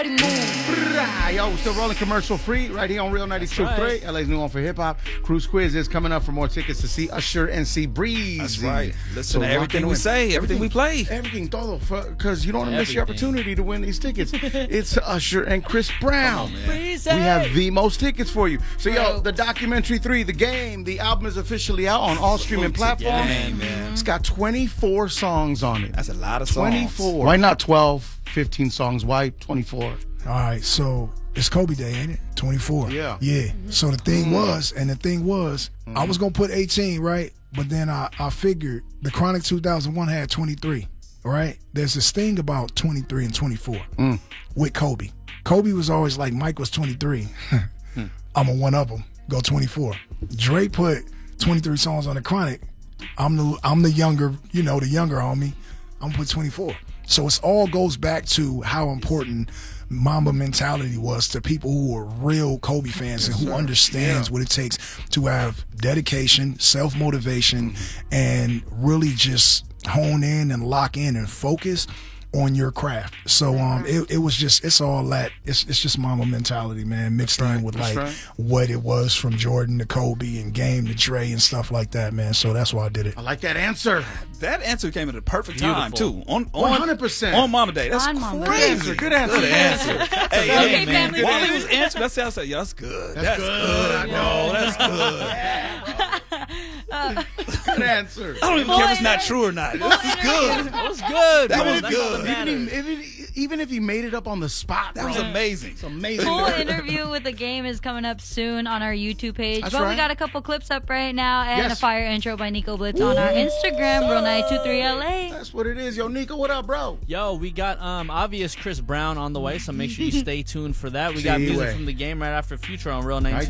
Yo, we're still rolling commercial free right here on Real 92.3, LA's new home for hip hop. Cruise Quiz is coming up for more tickets to see Usher and see Breeze. That's right. Listen to everything we say, everything we play. Everything, todo, because you don't want to miss your opportunity to win these tickets. It's Usher and Chris Brown. We have the most tickets for you. So, yo, the documentary 3, The Game, the album is officially out on all streaming platforms. It's got 24 songs on it. That's a lot of songs. 24. Why not 12, 15 songs? Why 24? All right, so it's Kobe Day, ain't it? 24. Yeah. Yeah. So the thing was, I was going to put 18, right? But then I figured the Chronic 2001 had 23, right? There's this thing about 23 and 24 with Kobe. Kobe was always like, Mike was 23. I'm going to one up him, go 24. Dre put 23 songs on the Chronic. I'm the younger, the younger homie. I'm going to put 24. So it all goes back to how important Mamba mentality was to people who are real Kobe fans and who understands what it takes to have dedication, self-motivation, and really just hone in and lock in and focus on your craft. So it was just, it's all that, it's just Mamba mentality, man, mixed in with what it was from Jordan to Kobe and Game to Dre and stuff like that, man. So that's why I did it. I like that answer. That answer came at the perfect time too. On 100% on Mama Day. That's crazy. Good answer. Good answer. Hey, man. Family While he was answering, that's how I said, "Yo, that's good. That's good. I know. That's good." Good answer. I don't even care if it's not true or not. This is good. That was good. That was That's all that good. matters. Even if he made it up on the spot, That was amazing. It's amazing. Full interview with The Game is coming up soon on our YouTube page. That's but we right. got a couple clips up right now and Yes. a fire intro by Nico Blitz on our Instagram, Real 923 LA. That's what it is. Yo, Nico, what up, bro? Yo, we got obvious Chris Brown on the way, so make sure you stay tuned for that. We got music from The Game right after Future on Real 92.3.